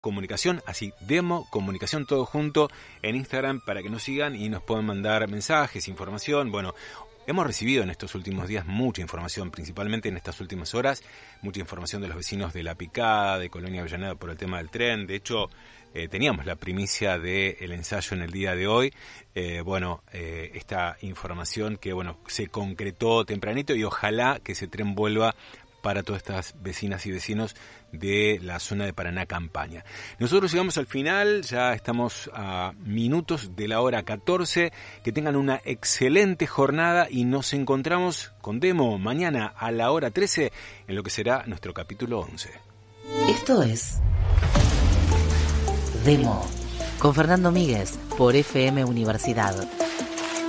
Comunicación, así Demo Comunicación, todo junto en Instagram para que nos sigan y nos puedan mandar mensajes, información. Bueno, hemos recibido en estos últimos días mucha información, principalmente en estas últimas horas, mucha información de los vecinos de La Picada, de Colonia Avellaneda por el tema del tren. De hecho, teníamos la primicia del ensayo en el día de hoy. Esta información que se concretó tempranito y ojalá que ese tren vuelva para todas estas vecinas y vecinos de la zona de Paraná Campaña. Nosotros llegamos al final, ya estamos a minutos de la hora 14. Que tengan una excelente jornada y nos encontramos con Demo mañana a la hora 13 en lo que será nuestro capítulo 11. Esto es Demo con Fernando Míguez por FM Universidad